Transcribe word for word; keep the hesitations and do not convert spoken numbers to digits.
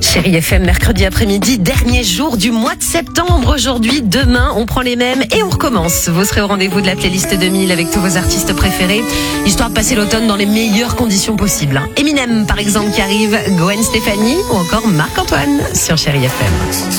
Chérie F M, mercredi après-midi, dernier jour du mois de septembre. Aujourd'hui, demain, on prend les mêmes et on recommence. Vous serez au rendez-vous de la playlist deux mille avec tous vos artistes préférés, histoire de passer l'automne dans les meilleures conditions possibles. Eminem, par exemple, qui arrive, Gwen Stefani ou encore Marc-Antoine sur Chérie F M.